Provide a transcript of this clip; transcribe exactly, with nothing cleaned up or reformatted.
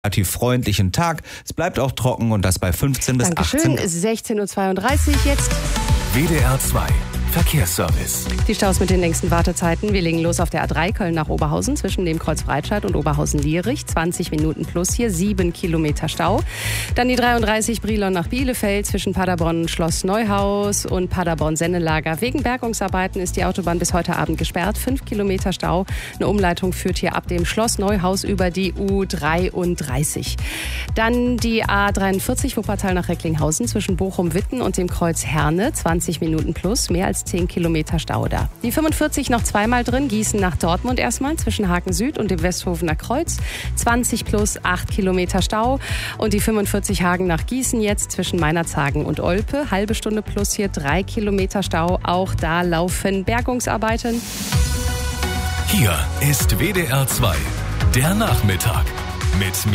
relativ freundlichen Tag. Es bleibt auch trocken und das bei fünfzehn bis Dankeschön. achtzehn. sechzehn Uhr zweiunddreißig jetzt. W D R zwei Verkehrsservice. Die Staus mit den längsten Wartezeiten. Wir legen los auf der A drei Köln nach Oberhausen zwischen dem Kreuz Breitscheid und Oberhausen-Lierich. zwanzig Minuten plus hier, sieben Kilometer Stau. Dann die dreiunddreißig Brilon nach Bielefeld zwischen Paderborn Schloss Neuhaus und Paderborn Sennelager. Wegen Bergungsarbeiten ist die Autobahn bis heute Abend gesperrt. fünf Kilometer Stau. Eine Umleitung führt hier ab dem Schloss Neuhaus über die U dreiunddreißig. Dann die A dreiundvierzig Wuppertal nach Recklinghausen zwischen Bochum-Witten und dem Kreuz Herne. zwanzig Minuten plus, mehr als zehn Kilometer Stau da. Die fünfundvierzig noch zweimal drin, Gießen nach Dortmund erstmal zwischen Haken Süd und dem Westhofener Kreuz. zwanzig plus, acht Kilometer Stau. Und die fünfundvierzig Hagen nach Gießen jetzt zwischen Meinerzhagen und Olpe. Halbe Stunde plus hier, drei Kilometer Stau. Auch da laufen Bergungsarbeiten. Hier ist W D R zwei, der Nachmittag mit